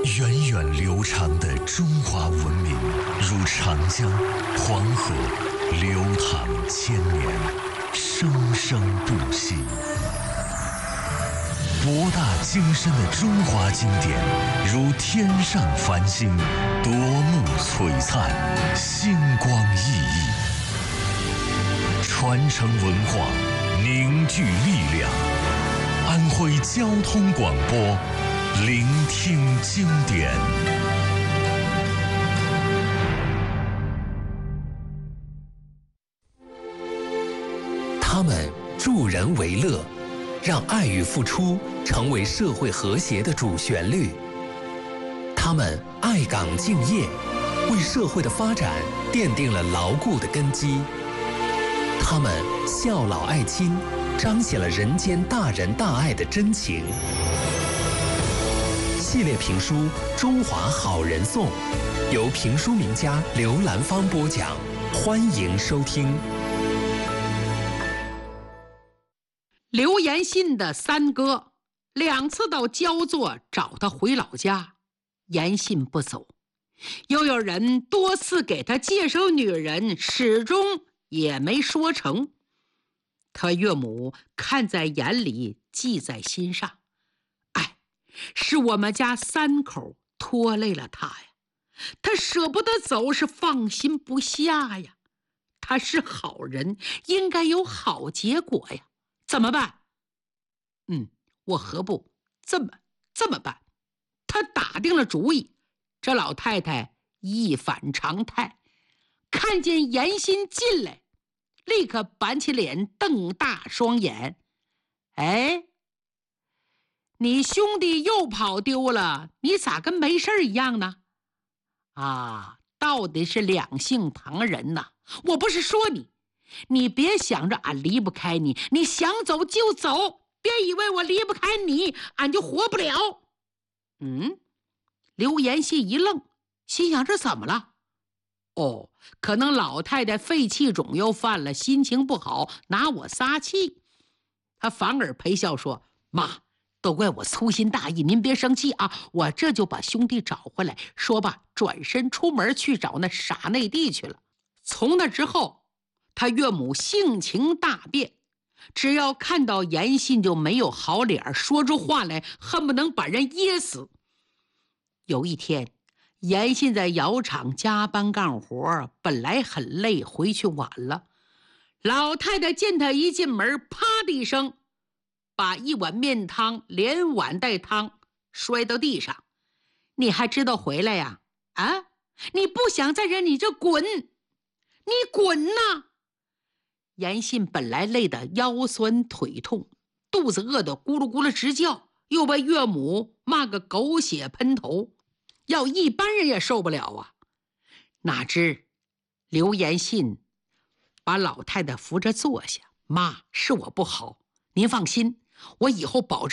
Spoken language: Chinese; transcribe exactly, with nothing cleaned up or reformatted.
源远流长的中华文明，如长江、黄河，流淌千年，生生不息。博大精深的中华经典，如天上繁星，夺目璀璨，星光熠熠。传承文化，凝聚力量。安徽交通广播，聆听经典。 他们助人为乐，让爱与付出成为社会和谐的主旋律。他们爱岗敬业，为社会的发展奠定了牢固的根基。他们孝老爱亲，彰显了人间大仁大爱的真情。系列评书《中华好人颂》，由评书名家刘兰芳播讲，欢迎收听。 刘延信的三哥两次到焦作找他回老家，延信不走，又有人多次给他介绍女人，始终也没说成。他岳母看在眼里，记在心上。哎，是我们家三口拖累了他呀，他舍不得走，是放心不下呀。他是好人，应该有好结果呀。怎么办？嗯，我何不这么这么办？他打定了主意。这老太太一反常态，看见延信进来，立刻板起脸，瞪大双眼。哎，你兄弟又跑丢了，你咋跟没事一样呢？啊，到底是两性旁人呐！我不是说你，你别想着俺离不开你，你想走就走，别以为我离不开你，俺就活不了。嗯，刘延信一愣，心想这怎么了？哦，可能老太太肺气肿又犯了，心情不好，拿我撒气。他反而陪笑说：妈，都怪我粗心大意，您别生气啊，我这就把兄弟找回来。说罢，转身出门去找那傻内弟去了。从那之后，他岳母性情大变，只要看到延信就没有好脸，说出话来恨不能把人噎死。有一天，延信在窑厂加班干活，本来很累，回去晚了。老太太见他一进门，啪的一声，把一碗面汤连碗带汤摔到地上。你还知道回来呀？啊，你不想在这，你就滚，你滚呐！延信本来累得腰酸腿痛，肚子饿得咕噜咕噜直叫，又被岳母骂个狗血喷头，要一般人也受不了啊。哪知刘延信把老太太扶着坐下，妈，是我不好，您放心，我以后保证